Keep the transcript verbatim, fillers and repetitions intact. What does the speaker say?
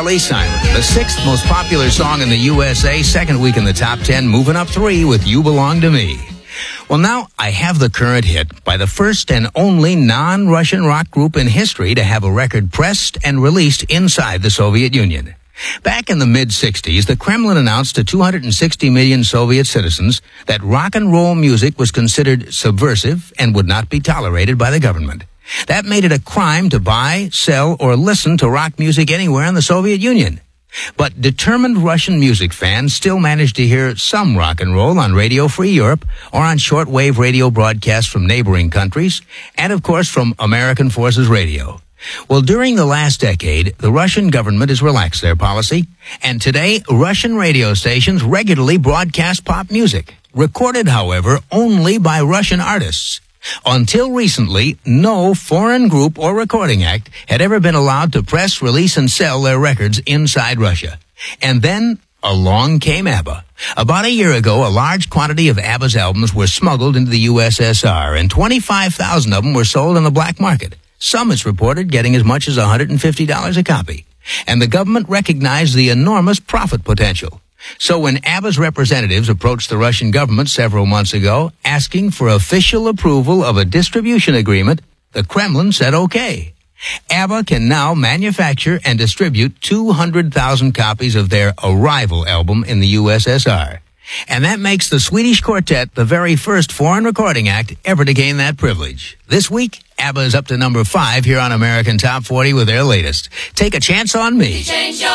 Carly Simon, the sixth most popular song in the U S A, second week in the top ten, moving up three with You Belong to Me. Well, now I have the current hit by the first and only non-Russian rock group in history to have a record pressed and released inside the Soviet Union. Back in the mid-sixties, the Kremlin announced to two hundred sixty million Soviet citizens that rock and roll music was considered subversive and would not be tolerated by the government. That made it a crime to buy, sell, or listen to rock music anywhere in the Soviet Union. But determined Russian music fans still managed to hear some rock and roll on Radio Free Europe or on shortwave radio broadcasts from neighboring countries, and of course from American Forces Radio. Well, during the last decade, the Russian government has relaxed their policy, and today Russian radio stations regularly broadcast pop music, recorded, however, only by Russian artists. Until recently, no foreign group or recording act had ever been allowed to press, release, and sell their records inside Russia. And then along came ABBA. About a year ago, a large quantity of ABBA's albums were smuggled into the U S S R, and twenty-five thousand of them were sold on the black market. Some, it's reported, getting as much as one hundred fifty dollars a copy. And the government recognized the enormous profit potential. So when ABBA's representatives approached the Russian government several months ago asking for official approval of a distribution agreement, the Kremlin said okay. ABBA can now manufacture and distribute two hundred thousand copies of their Arrival album in the U S S R. And that makes the Swedish quartet the very first foreign recording act ever to gain that privilege. This week, ABBA is up to number five here on American Top forty with their latest, Take a Chance on Me.